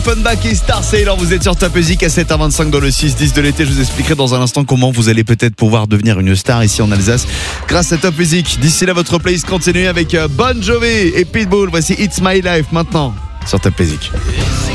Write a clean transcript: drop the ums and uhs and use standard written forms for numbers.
Funback et Star Sailor, vous êtes sur Top Music à 7h25 dans le 6-10 de l'été. Je vous expliquerai dans un instant comment vous allez peut-être pouvoir devenir une star ici en Alsace grâce à Top Music. D'ici là, votre playlist continue avec Bon Jovi et Pitbull. Voici It's My Life maintenant sur Top Music.